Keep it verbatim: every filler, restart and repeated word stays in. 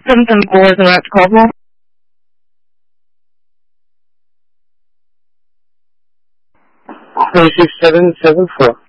seven seven four is the right to call for. twenty-six seven seven four.